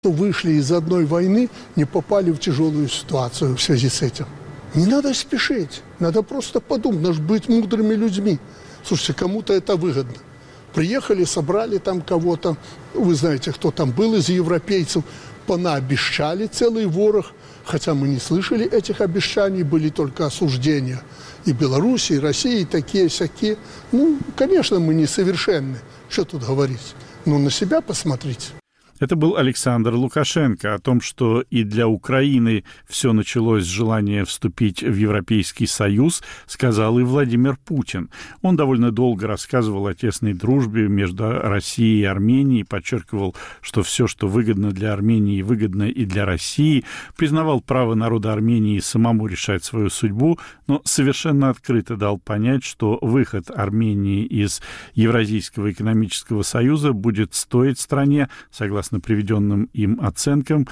Вышли из одной войны, не попали в тяжелую ситуацию в связи с этим. Не надо спешить, надо просто подумать, надо быть мудрыми людьми. Слушайте, кому-то это выгодно. Приехали, собрали там кого-то, вы знаете, кто там был из европейцев, понаобещали целый ворох, хотя мы не слышали этих обещаний, были только осуждения и Беларуси, и России, и такие-сякие. Конечно, мы несовершенны, что тут говорить, но на себя посмотрите. Это был Александр Лукашенко. О том, что и для Украины все началось с желания вступить в Европейский Союз, сказал и Владимир Путин. Он довольно долго рассказывал о тесной дружбе между Россией и Арменией, подчеркивал, что все, что выгодно для Армении, выгодно и для России, признавал право народа Армении самому решать свою судьбу, но совершенно открыто дал понять, что выход Армении из Евразийского экономического союза будет стоить стране, согласно приведенным им оценкам,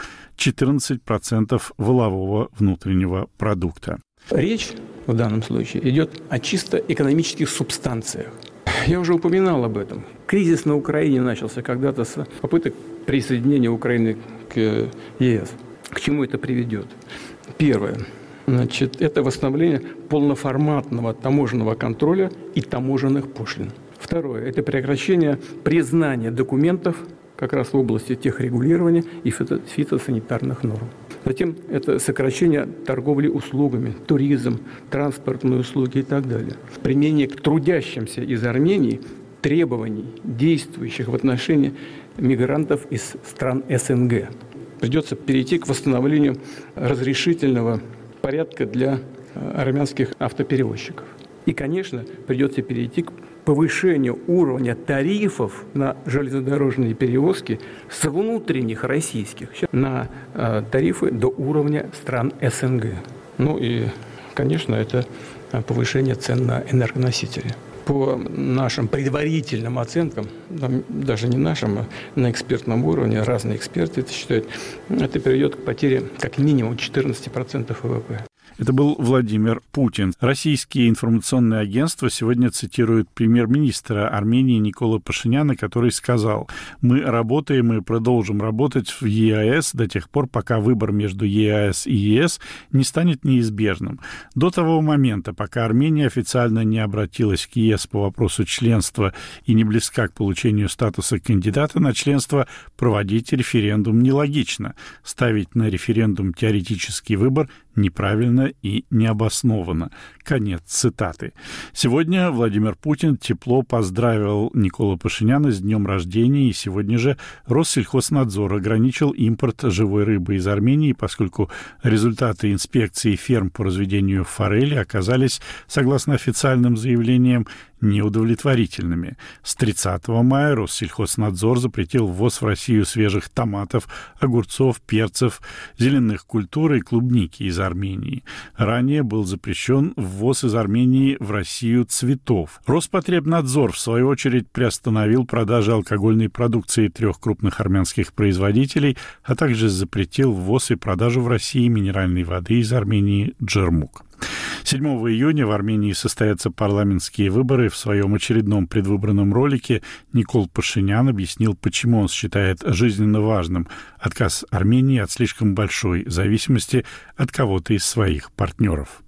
14% валового внутреннего продукта. Речь в данном случае идет о чисто экономических субстанциях. Я уже упоминал об этом. Кризис на Украине начался когда-то с попыток присоединения Украины к ЕС. К чему это приведет? Первое. Это восстановление полноформатного таможенного контроля и таможенных пошлин. Второе. Это прекращение признания документов как раз в области техрегулирования и фитосанитарных норм. Затем это сокращение торговли услугами, туризм, транспортные услуги и так далее. Применение к трудящимся из Армении требований, действующих в отношении мигрантов из стран СНГ. Придется перейти к восстановлению разрешительного порядка для армянских автоперевозчиков. И, конечно, придется перейти к повышению уровня тарифов на железнодорожные перевозки с внутренних российских на тарифы до уровня стран СНГ. И, конечно, это повышение цен на энергоносители. По нашим предварительным оценкам, даже не нашим, а на экспертном уровне, разные эксперты это считают, это приведет к потере как минимум 14% ВВП. Это был Владимир Путин. Российские информационные агентства сегодня цитируют премьер-министра Армении Никола Пашиняна, который сказал: «Мы работаем и продолжим работать в ЕАЭС до тех пор, пока выбор между ЕАЭС и ЕС не станет неизбежным. До того момента, пока Армения официально не обратилась к ЕС по вопросу членства и не близка к получению статуса кандидата на членство, проводить референдум нелогично. Ставить на референдум теоретический выбор неправильно и необоснованно». Конец цитаты. Сегодня Владимир Путин тепло поздравил Николу Пашиняна с днем рождения, и сегодня же Россельхознадзор ограничил импорт живой рыбы из Армении, поскольку результаты инспекции ферм по разведению форели оказались, согласно официальным заявлениям, неудовлетворительными. С 30 мая Россельхознадзор запретил ввоз в Россию свежих томатов, огурцов, перцев, зеленых культур и клубники из Армении. Ранее был запрещен ввоз из Армении в Россию цветов. Роспотребнадзор, в свою очередь, приостановил продажи алкогольной продукции 3 крупных армянских производителей, а также запретил ввоз и продажу в России минеральной воды из Армении «Джермук». 7 июня в Армении состоятся парламентские выборы. В своем очередном предвыборном ролике Никол Пашинян объяснил, почему он считает жизненно важным отказ Армении от слишком большой зависимости от кого-то из своих партнеров.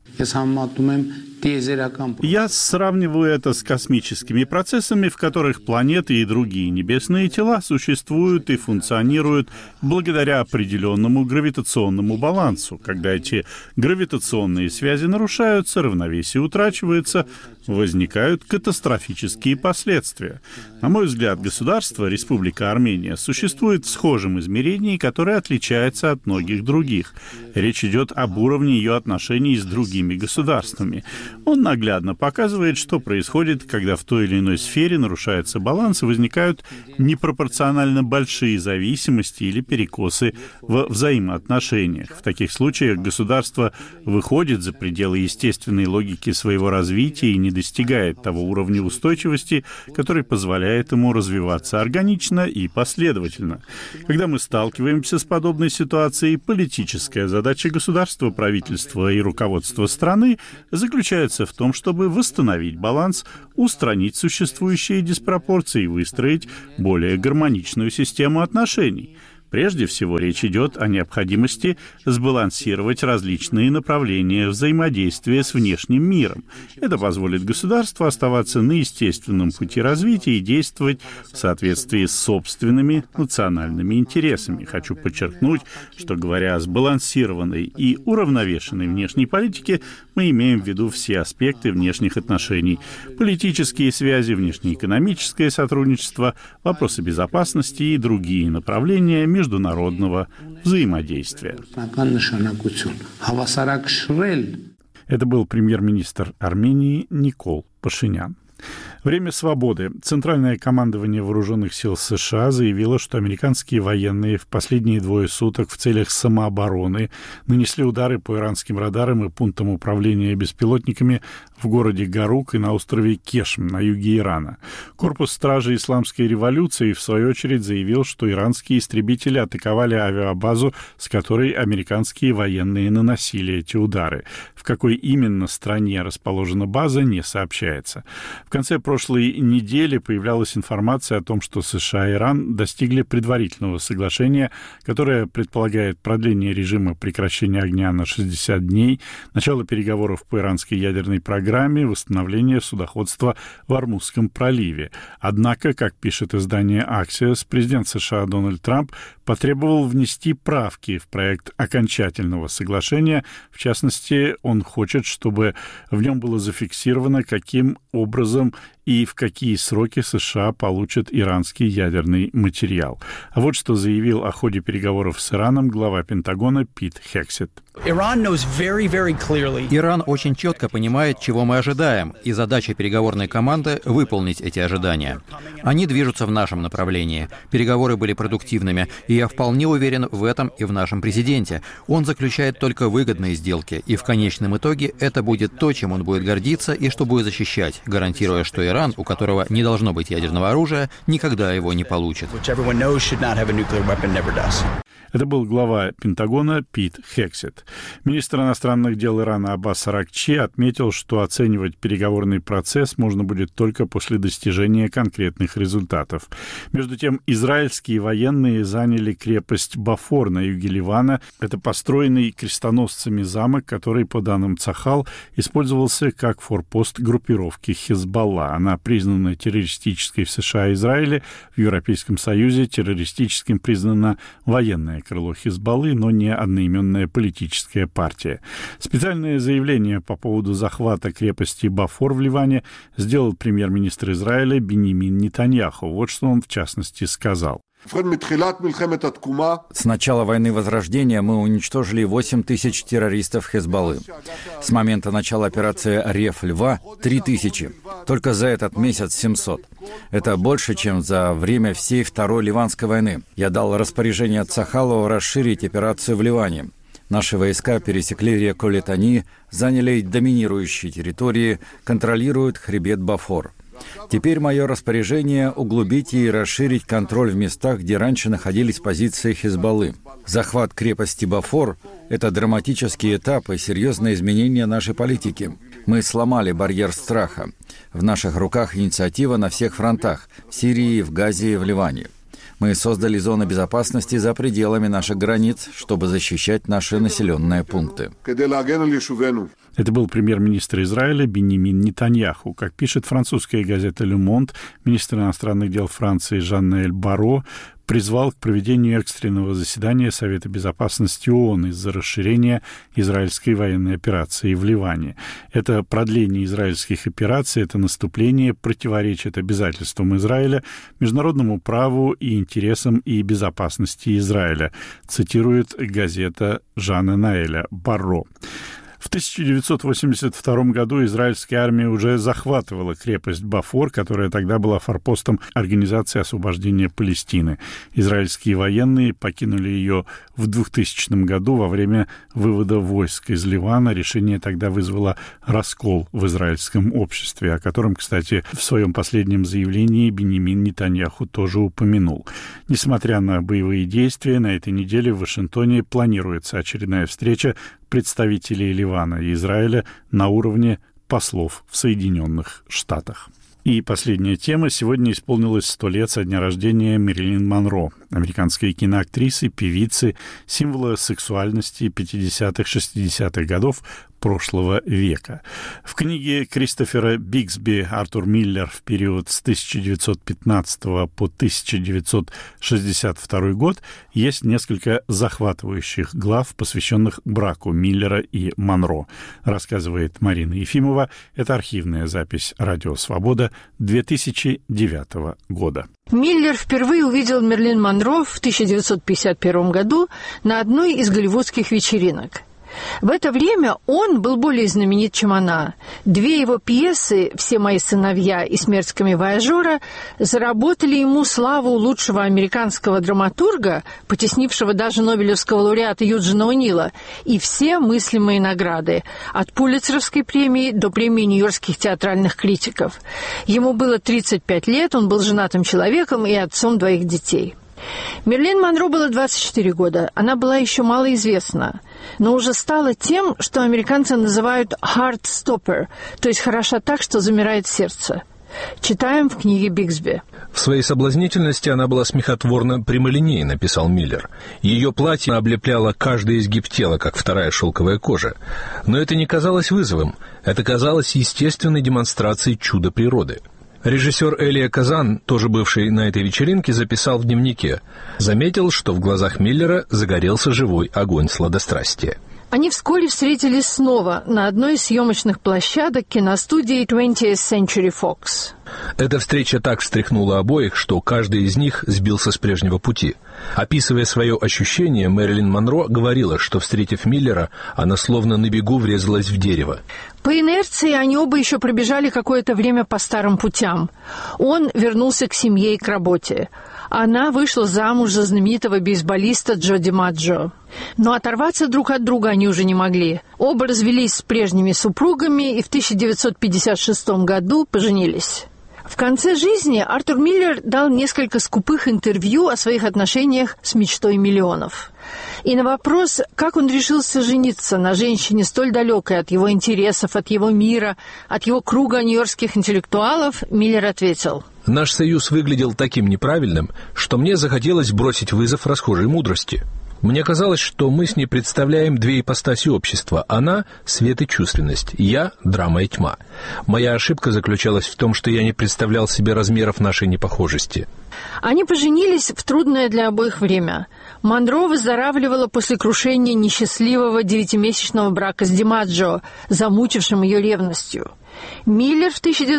Я сравниваю это с космическими процессами, в которых планеты и другие небесные тела существуют и функционируют благодаря определенному гравитационному балансу. Когда эти гравитационные связи нарушаются, равновесие утрачивается, возникают катастрофические последствия. На мой взгляд, государство, Республика Армения, существует в схожем измерении, которое отличается от многих других. Речь идет об уровне ее отношений с другими государствами. Он наглядно показывает, что происходит, когда в той или иной сфере нарушается баланс и возникают непропорционально большие зависимости или перекосы во взаимоотношениях. В таких случаях государство выходит за пределы естественной логики своего развития и не достигает того уровня устойчивости, который позволяет ему развиваться органично и последовательно. Когда мы сталкиваемся с подобной ситуацией, политическая задача государства, правительства и руководства страны заключается в том, чтобы восстановить баланс, устранить существующие диспропорции и выстроить более гармоничную систему отношений. Прежде всего, речь идет о необходимости сбалансировать различные направления взаимодействия с внешним миром. Это позволит государству оставаться на естественном пути развития и действовать в соответствии с собственными национальными интересами. Хочу подчеркнуть, что, говоря о сбалансированной и уравновешенной внешней политике, мы имеем в виду все аспекты внешних отношений: политические связи, внешнеэкономическое сотрудничество, вопросы безопасности и другие направления международного взаимодействия. Это был премьер-министр Армении Никол Пашинян. Время свободы. Центральное командование Вооруженных сил США заявило, что американские военные в последние 2 суток в целях самообороны нанесли удары по иранским радарам и пунктам управления беспилотниками в городе Гарук и на острове Кешм на юге Ирана. Корпус стражи Исламской революции, в свою очередь, заявил, что иранские истребители атаковали авиабазу, с которой американские военные наносили эти удары. В какой именно стране расположена база, не сообщается. В конце прошлой недели появлялась информация о том, что США и Иран достигли предварительного соглашения, которое предполагает продление режима прекращения огня на 60 дней, начало переговоров по иранской ядерной программе, восстановление судоходства в Ормузском проливе. Однако, как пишет издание Axios, президент США Дональд Трамп потребовал внести правки в проект окончательного соглашения. В частности, он хочет, чтобы в нем было зафиксировано, каким образом и в какие сроки США получат иранский ядерный материал. А вот что заявил о ходе переговоров с Ираном глава Пентагона Пит Хексет. Иран очень четко понимает, чего мы ожидаем, и задача переговорной команды — выполнить эти ожидания. Они движутся в нашем направлении. Переговоры были продуктивными, и я вполне уверен в этом и в нашем президенте. Он заключает только выгодные сделки, и в конечном итоге это будет то, чем он будет гордиться и что будет защищать, гарантируя, что Иран, у которого не должно быть ядерного оружия, никогда его не получит. Это был глава Пентагона Пит Хексет. Министр иностранных дел Ирана Аббас Аракчи отметил, что оценивать переговорный процесс можно будет только после достижения конкретных результатов. Между тем, израильские военные заняли крепость Бафор на юге Ливана. Это построенный крестоносцами замок, который, по данным Цахал, использовался как форпост группировки Хезболла. Она признана террористической в США и Израиле. В Европейском Союзе террористическим признана военная крыло Хезболлы, но не одноименная политическая партия. Специальное заявление по поводу захвата крепости Бафор в Ливане сделал премьер-министр Израиля Биньямин Нетаньяху. Вот что он в частности сказал. С начала войны Возрождения мы уничтожили 8 тысяч террористов Хезболлы. С момента начала операции «Рев Льва» — 3 тысячи. Только за этот месяц 700. Это больше, чем за время всей Второй Ливанской войны. Я дал распоряжение Цахалу расширить операцию в Ливане. Наши войска пересекли реку Литани, заняли доминирующие территории, контролируют хребет Бафор. Теперь мое распоряжение — углубить и расширить контроль в местах, где раньше находились позиции Хезболлы. Захват крепости Бафор — это драматический этап и серьезное изменение нашей политики. Мы сломали барьер страха. В наших руках инициатива на всех фронтах — в Сирии, в Газе и в Ливане. Мы создали зоны безопасности за пределами наших границ, чтобы защищать наши населенные пункты. Это был премьер-министр Израиля Биньямин Нетаньяху. Как пишет французская газета «Ле Монд», министр иностранных дел Франции Жан-Ноэль Барро призвал к проведению экстренного заседания Совета безопасности ООН из-за расширения израильской военной операции в Ливане. Это продление израильских операций, это наступление противоречит обязательствам Израиля, международному праву и интересам и безопасности Израиля, цитирует газета Жана-Ноэля Барро. В 1982 году израильская армия уже захватывала крепость Бафор, которая тогда была форпостом Организации освобождения Палестины. Израильские военные покинули ее в 2000 году во время вывода войск из Ливана. Решение тогда вызвало раскол в израильском обществе, о котором, кстати, в своем последнем заявлении Биньямин Нетаньяху тоже упомянул. Несмотря на боевые действия, на этой неделе в Вашингтоне планируется очередная встреча представителей Ливана и Израиля на уровне послов в Соединенных Штатах. И последняя тема. Сегодня исполнилось 100 лет со дня рождения Мэрилин Монро, американской киноактрисы, певицы, символа сексуальности 50-х, 60-х годов прошлого века. В книге Кристофера Бигсби «Артур Миллер в период с 1915 по 1962 год» есть несколько захватывающих глав, посвященных браку Миллера и Монро, рассказывает Марина Ефимова. Это архивная запись «Радио Свобода» 2009 года. Миллер впервые увидел Мэрилин Монро в 1951 году на одной из голливудских вечеринок. В это время он был более знаменит, чем она. Две его пьесы «Все мои сыновья» и «Смерть камевояжера» заработали ему славу лучшего американского драматурга, потеснившего даже нобелевского лауреата Юджина О'Нила, и все мыслимые награды, от Пулитцеровской премии до премии нью-йоркских театральных критиков. Ему было 35 лет, он был женатым человеком и отцом 2 детей. Мэрилин Монро было 24 года. Она была еще малоизвестна, но уже стала тем, что американцы называют «heart-stopper», то есть хороша так, что замирает сердце. Читаем в книге Бигсби. В своей соблазнительности она была смехотворно прямолинейна, писал Миллер. Ее платье облепляло каждый изгиб тела, как вторая шелковая кожа. Но это не казалось вызовом, это казалось естественной демонстрацией чуда природы. Режиссер Элия Казан, тоже бывший на этой вечеринке, записал в дневнике: заметил, что в глазах Миллера загорелся живой огонь сладострастия. Они вскоре встретились снова на одной из съемочных площадок киностудии 20th Century Fox. Эта встреча так встряхнула обоих, что каждый из них сбился с прежнего пути. Описывая свое ощущение, Мэрилин Монро говорила, что, встретив Миллера, она словно на бегу врезалась в дерево. По инерции они оба еще пробежали какое-то время по старым путям. Он вернулся к семье и к работе. Она вышла замуж за знаменитого бейсболиста Джо Димаджо. Но оторваться друг от друга они уже не могли. Оба развелись с прежними супругами и в 1956 году поженились. В конце жизни Артур Миллер дал несколько скупых интервью о своих отношениях с мечтой миллионов. И на вопрос, как он решился жениться на женщине столь далекой от его интересов, от его мира, от его круга нью-йоркских интеллектуалов, Миллер ответил: «Наш союз выглядел таким неправильным, что мне захотелось бросить вызов расхожей мудрости. Мне казалось, что мы с ней представляем две ипостаси общества. Она — свет и чувственность, я — драма и тьма. Моя ошибка заключалась в том, что я не представлял себе размеров нашей непохожести». Они поженились в трудное для обоих время. Монро выздоравливала после крушения несчастливого 9-месячного брака с Димаджо, замучившим ее ревностью. Миллер в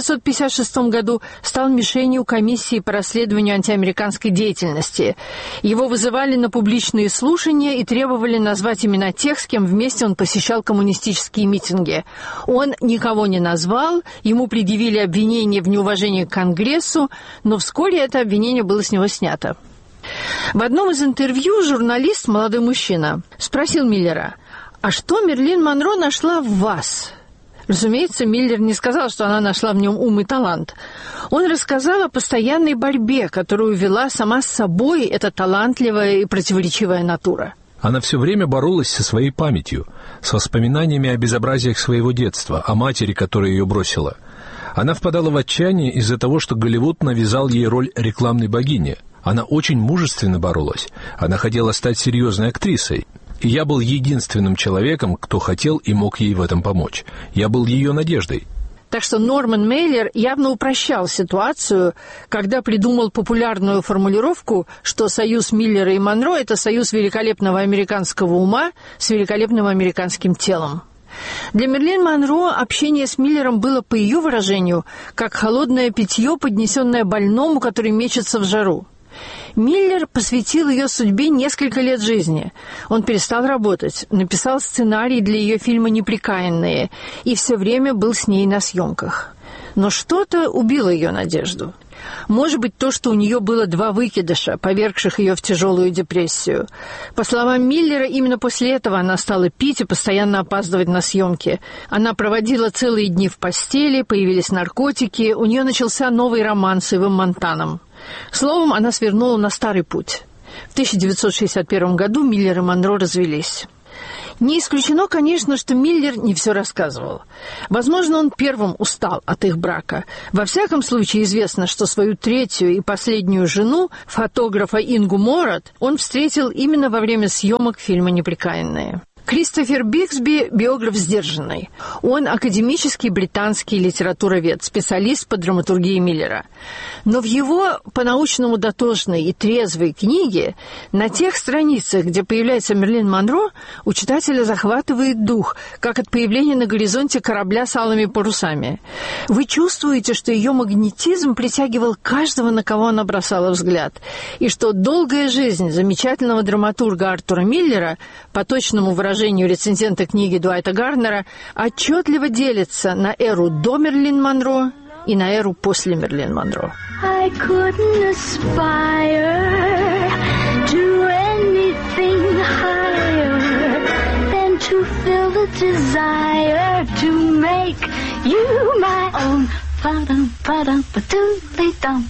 1956 году стал мишенью комиссии по расследованию антиамериканской деятельности. Его вызывали на публичные слушания и требовали назвать имена тех, с кем вместе он посещал коммунистические митинги. Он никого не назвал, ему предъявили обвинение в неуважении к Конгрессу, но вскоре это обвинение было с него снято. В одном из интервью журналист, молодой мужчина, спросил Миллера: «А что Мэрилин Монро нашла в вас?» Разумеется, Миллер не сказал, что она нашла в нем ум и талант. Он рассказал о постоянной борьбе, которую вела сама с собой эта талантливая и противоречивая натура. Она все время боролась со своей памятью, с воспоминаниями о безобразиях своего детства, о матери, которая ее бросила. Она впадала в отчаяние из-за того, что Голливуд навязал ей роль рекламной богини. Она очень мужественно боролась. Она хотела стать серьезной актрисой. И я был единственным человеком, кто хотел и мог ей в этом помочь. Я был ее надеждой. Так что Норман Мейлер явно упрощал ситуацию, когда придумал популярную формулировку, что союз Миллера и Монро – это союз великолепного американского ума с великолепным американским телом. Для Мэрилин Монро общение с Миллером было, по ее выражению, как холодное питье, поднесенное больному, который мечется в жару. Миллер посвятил ее судьбе несколько лет жизни. Он перестал работать, написал сценарий для ее фильма «Неприкаянные» и все время был с ней на съемках. Но что-то убило ее надежду. Может быть, то, что у нее было 2 выкидыша, повергших ее в тяжелую депрессию. По словам Миллера, именно после этого она стала пить и постоянно опаздывать на съемки. Она проводила целые дни в постели, появились наркотики, у нее начался новый роман с Ивом Монтаном. Словом, она свернула на старый путь. В 1961 году Миллер и Монро развелись. Не исключено, конечно, что Миллер не все рассказывал. Возможно, он первым устал от их брака. Во всяком случае, известно, что свою третью и последнюю жену, фотографа Ингу Морат, он встретил именно во время съемок фильма «Неприкаянные». Кристофер Биксби – биограф сдержанный. Он академический британский литературовед, специалист по драматургии Миллера. Но в его по-научному дотошной и трезвой книге на тех страницах, где появляется Мерлин Монро, у читателя захватывает дух, как от появления на горизонте корабля с алыми парусами. Вы чувствуете, что ее магнетизм притягивал каждого, на кого она бросала взгляд, и что долгая жизнь замечательного драматурга Артура Миллера, по точному выражению рецензента книги Дуайта Гарнера, отчетливо делится на эру до Мерлин Монро и на эру после Мерлин Монро. I couldn't aspire to anything higher than to feel the desire to make you my own. Ba-dum, ba-dum, ba-dum, ba-dum.